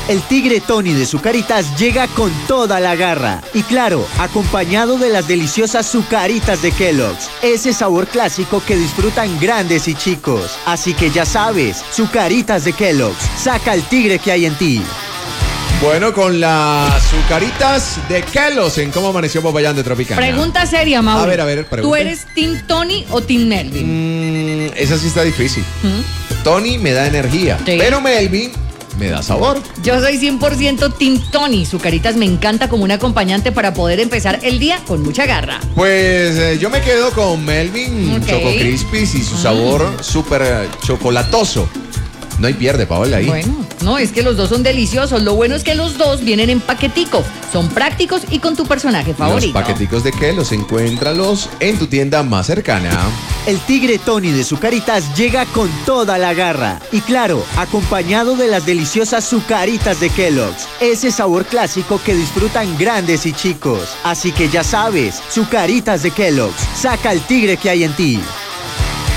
El tigre Tony de Zucaritas llega con toda la garra. Y claro, acompañado de las deliciosas Zucaritas de Kellogg's. Ese sabor clásico que disfrutan grandes y chicos. Así que ya sabes, Zucaritas de Kellogg's. Saca el tigre que hay en ti. Bueno, con las Zucaritas de Kellogg's en Cómo Amaneció Popayán de Tropicana. Pregunta seria, Mauro. A ver, pregunta. ¿Tú eres Team Tony o Team Melvin? Esa sí está difícil. Tony me da energía, Sí. pero Melvin me da sabor. Yo soy 100% Team Tony. Zucaritas me encanta como un acompañante para poder empezar el día con mucha garra. Pues yo me quedo con Melvin Ok. Choco Crispies y su sabor súper chocolatoso. No hay pierde, Paola, ahí. Bueno, no, es que los dos son deliciosos. Lo bueno es que los dos vienen en paquetico. Son prácticos y con tu personaje favorito. Los paqueticos de Kellogg's, encuéntralos en tu tienda más cercana. El tigre Tony de Zucaritas llega con toda la garra. Y claro, acompañado de las deliciosas Zucaritas de Kellogg's. Ese sabor clásico que disfrutan grandes y chicos. Así que ya sabes, Zucaritas de Kellogg's. Saca el tigre que hay en ti.